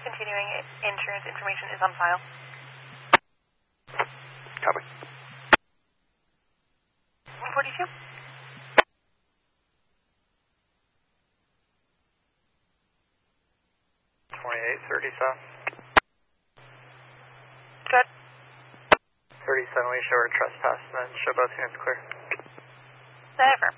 Continuing insurance information is on file. Copy. 142. 2837. Good. 37, we show our trespass, and then show both units clear. Affirm.